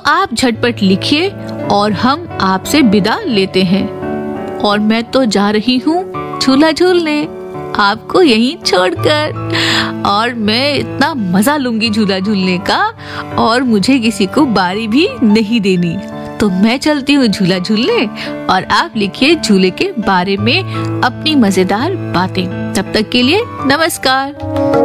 आप झटपट लिखिए और हम आपसे विदा लेते हैं। और मैं तो जा रही हूँ झूला झूलने, आपको यहीं छोड़कर। और मैं इतना मजा लूंगी झूला झूलने का, और मुझे किसी को बारी भी नहीं देनी। तो मैं चलती हूँ झूला झूलने, और आप लिखिए झूले के बारे में अपनी मजेदार बातें। तब तक के लिए नमस्कार।